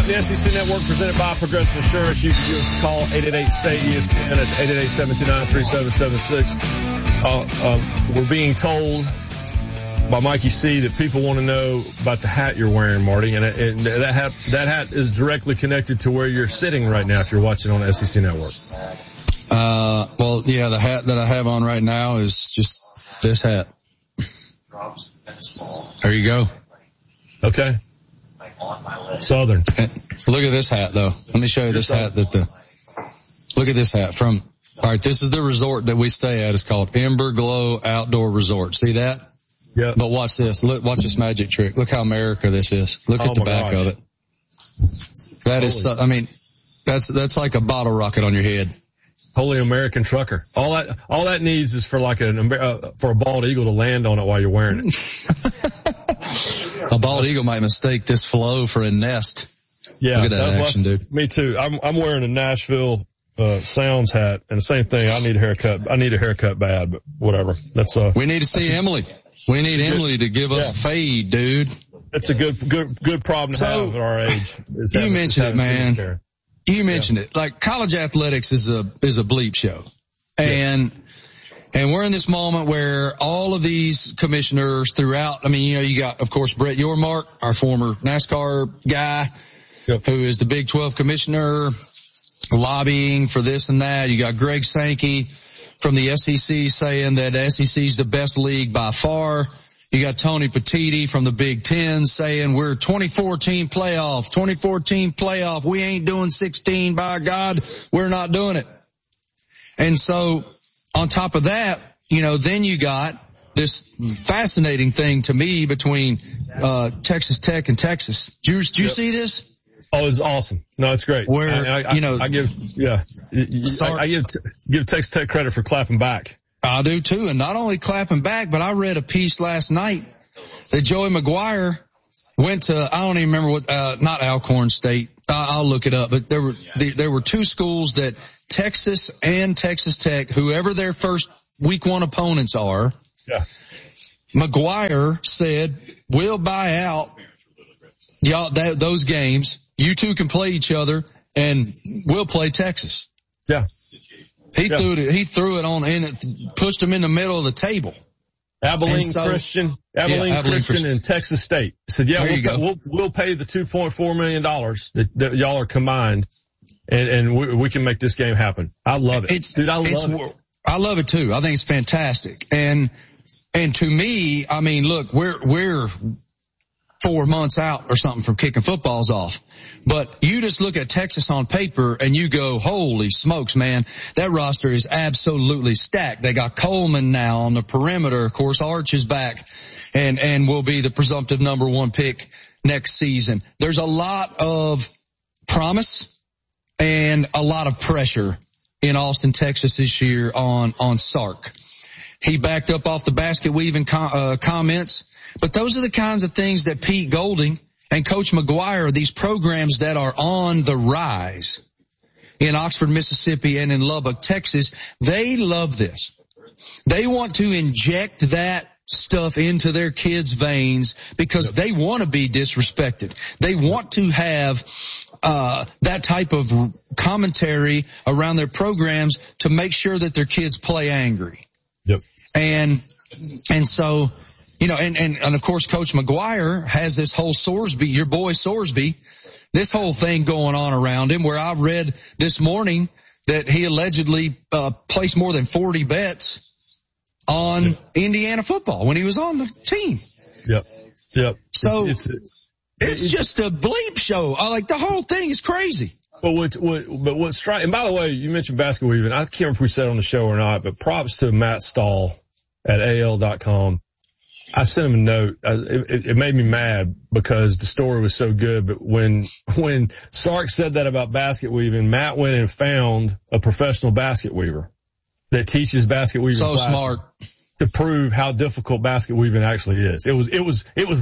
the SEC Network, presented by Progressive Insurance. You can give us a call, 888-SAY-ESPN. That's 888-729-3776. We're being told by Mikey C that people want to know about the hat you're wearing, Marty, and that hat is directly connected to where you're sitting right now if you're watching on the SEC Network. Well, yeah, the hat that I have on right now is just this hat. There you go. Okay. Southern. Look at this hat, though. Let me show you this hat look at this hat all right, this is the resort that we stay at. It's called Ember Glow Outdoor Resort. See that? Yeah. But watch this. Watch this magic trick. Look how America this is. Look at the back of it. That is, that's like a bottle rocket on your head. Holy American trucker. All that needs is for like for a bald eagle to land on it while you're wearing it. A bald eagle might mistake this flow for a nest. Yeah. Look at that action, dude. Me too. I'm wearing a Nashville, Sounds hat, and the same thing. I need a haircut bad, but whatever. We need to see Emily. We need Emily to give us a fade, dude. It's a good problem to have at our age. You mentioned it, man. You mentioned it. Like, college athletics is a bleep show. And we're in this moment where all of these commissioners throughout, you got, of course, Brett Yormark, our former NASCAR guy, who is the Big 12 commissioner, lobbying for this and that. You got Greg Sankey from the SEC saying that the SEC is the best league by far. You got Tony Petitti from the Big Ten saying we're 2014 playoff. We ain't doing 16, by God. We're not doing it. And so on top of that, then you got this fascinating thing to me between Texas Tech and Texas. Did you see this? Oh, it's awesome. No, it's great. Where, I give Texas Tech credit for clapping back. I do too. And not only clapping back, but I read a piece last night that Joey McGuire went to, I don't even remember what, not Alcorn State. I'll look it up, but there were two schools that Texas and Texas Tech, whoever their first week one opponents are. Yeah. McGuire said, we'll buy out those games. You two can play each other and we'll play Texas. Yeah. He threw it on and pushed him in the middle of the table. Abilene Christian and Texas State said, we'll pay the $2.4 million that y'all are combined and we can make this game happen. I love it. Dude, I love it. I love it too. I think it's fantastic. And to me, look, we're 4 months out or something from kicking footballs off. But you just look at Texas on paper and you go, holy smokes, man, that roster is absolutely stacked. They got Coleman now on the perimeter. Of course, Arch is back and will be the presumptive number one pick next season. There's a lot of promise and a lot of pressure in Austin, Texas this year on Sark. He backed up off the basket weaving comments. But those are the kinds of things that Pete Golding and Coach McGuire, these programs that are on the rise in Oxford, Mississippi, and in Lubbock, Texas, they love this. They want to inject that stuff into their kids' veins because they want to be disrespected. They want to have that type of commentary around their programs to make sure that their kids play angry. Yep. And so, and of course, Coach McGuire has this whole Sorsby, your boy Sorsby, this whole thing going on around him, where I read this morning that he allegedly placed more than 40 bets on Indiana football when he was on the team. Yep. So it's just a bleep show. The whole thing is crazy. But what's striking, and by the way, you mentioned basket weaving. I can't remember if we said it on the show or not, but props to Matt Stahl at AL.com. I sent him a note. It made me mad because the story was so good. But when Sark said that about basket weaving, Matt went and found a professional basket weaver that teaches basket weaving. So smart. To prove how difficult basket weaving actually is. It was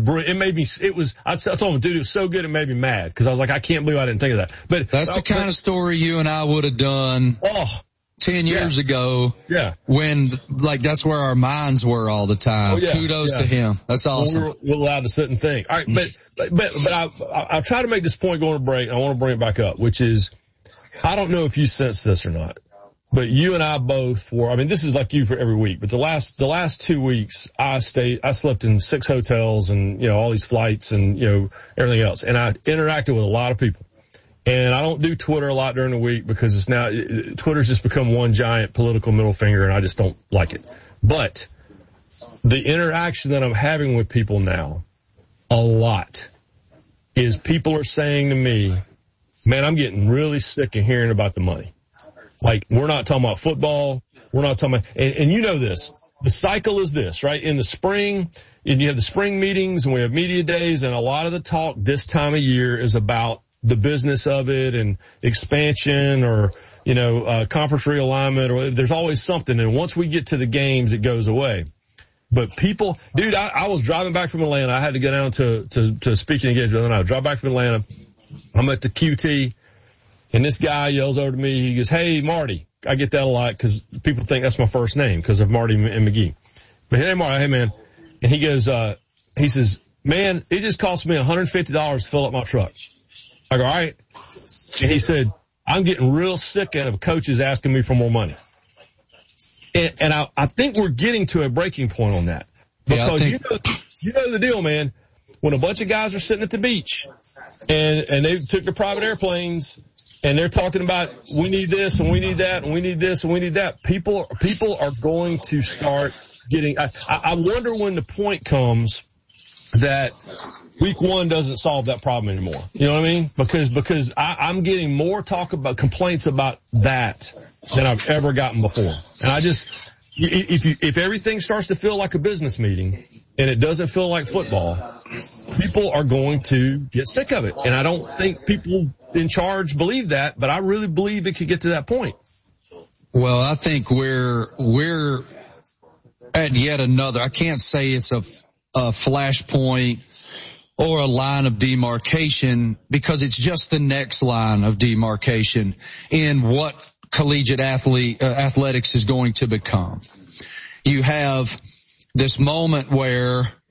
I told him, dude, it was so good it made me mad because I was like, I can't believe I didn't think of that. But that's the kind of story you and I would have done. 10 years ago. Yeah. When, like, that's where our minds were all the time. Kudos to him. That's awesome. Well, we're allowed to sit and think. All right. But I'll try to make this point going to break. And I want to bring it back up, which is, I don't know if you sense this or not, but you and I both were, I mean, this is like you for every week, but the last 2 weeks I slept in 6 hotels and, all these flights and, everything else. And I interacted with a lot of people. And I don't do Twitter a lot during the week because Twitter's just become one giant political middle finger and I just don't like it. But the interaction that I'm having with people now, a lot, is people are saying to me, man, I'm getting really sick of hearing about the money. Like, we're not talking about football. We're not talking about, and you know this, the cycle is this, right? In the spring, and you have the spring meetings and we have media days, and a lot of the talk this time of year is about the business of it and expansion or, conference realignment, or there's always something. And once we get to the games, it goes away. But people, dude, I was driving back from Atlanta. I had to go down to speaking engagement. And I drive back from Atlanta. I'm at the QT and this guy yells over to me. He goes, "Hey, Marty." I get that a lot because people think that's my first name because of Marty and McGee. But hey, Marty, hey man. And he goes, he says, "Man, it just cost me $150 to fill up my truck." I go, "All right." And he said, "I'm getting real sick of coaches asking me for more money." And I think we're getting to a breaking point on that. Because you know the deal, man. When a bunch of guys are sitting at the beach and they took their private airplanes and they're talking about we need this and we need that and we need this and we need that, people are going to start getting, I wonder when the point comes that week 1 doesn't solve that problem anymore. You know what I mean? Because I'm getting more talk about complaints about that than I've ever gotten before. And I just, if everything starts to feel like a business meeting and it doesn't feel like football, people are going to get sick of it. And I don't think people in charge believe that, but I really believe it could get to that point. Well, I think we're at yet another, I can't say it's a flashpoint or a line of demarcation because it's just the next line of demarcation in what collegiate athletics is going to become. You have this moment where